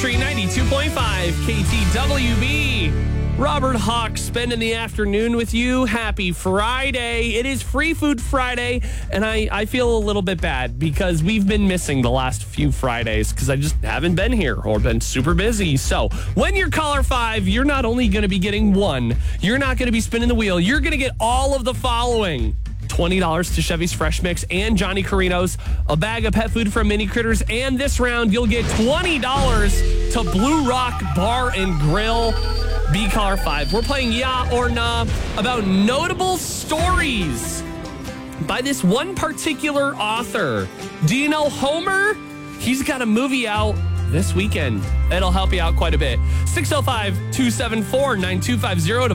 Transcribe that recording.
Country 92.5 KTWB. Robert Hawk spending the afternoon with you. Happy Friday. It is Free Food Friday, and I feel a little bit bad because we've been missing the last few Fridays because I just haven't been here or been super busy. So when you're caller 5, you're not only going to be getting one, you're not going to be spinning the wheel, you're going to get all of the following. $20 to Chevy's Fresh Mix and Johnny Carino's, a bag of pet food from Mini Critters, and this round you'll get $20 to Blue Rock Bar and Grill. Be caller 5. We're playing Yeah or Nah about notable stories by this one particular author. Do you know Homer? He's got a movie out this weekend. It'll help you out quite a bit. 605-274-9250 to